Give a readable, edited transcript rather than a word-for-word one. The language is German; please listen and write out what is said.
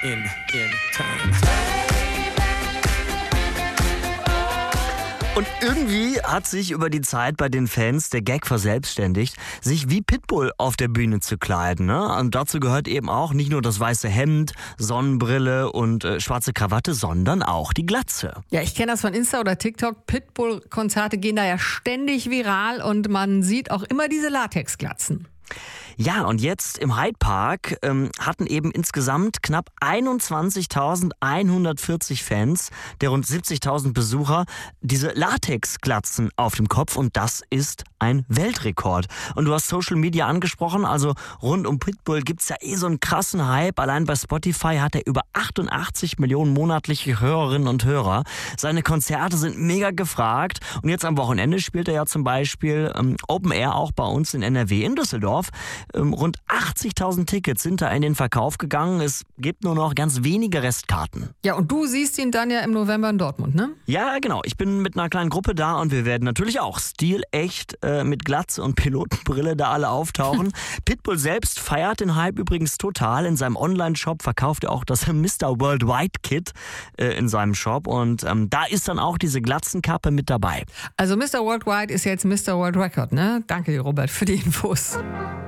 in time. Und irgendwie hat sich über die Zeit bei den Fans der Gag verselbstständigt, sich wie Pitbull auf der Bühne zu kleiden. Ne? Und dazu gehört eben auch nicht nur das weiße Hemd, Sonnenbrille und schwarze Krawatte, sondern auch die Glatze. Ja, ich kenne das von Insta oder TikTok. Pitbull-Konzerte gehen da ja ständig viral und man sieht auch immer diese Latexglatzen. Ja, und jetzt im Hyde Park hatten eben insgesamt knapp 21.140 Fans der rund 70.000 Besucher diese Latexglatzen auf dem Kopf und das ist ein Weltrekord. Und du hast Social Media angesprochen, also rund um Pitbull gibt's ja so einen krassen Hype. Allein bei Spotify hat er über 88 Millionen monatliche Hörerinnen und Hörer. Seine Konzerte sind mega gefragt und jetzt am Wochenende spielt er ja zum Beispiel Open Air auch bei uns in NRW in Düsseldorf. Rund 80.000 Tickets sind da in den Verkauf gegangen. Es gibt nur noch ganz wenige Restkarten. Ja, und du siehst ihn dann ja im November in Dortmund, ne? Ja, genau. Ich bin mit einer kleinen Gruppe da und wir werden natürlich auch stilecht mit Glatze und Pilotenbrille da alle auftauchen. Pitbull selbst feiert den Hype übrigens total. In seinem Online-Shop verkauft er auch das Mr. Worldwide Kit in seinem Shop und da ist dann auch diese Glatzenkappe mit dabei. Also Mr. Worldwide ist jetzt Mr. World Record, ne? Danke dir, Robert, für die Infos.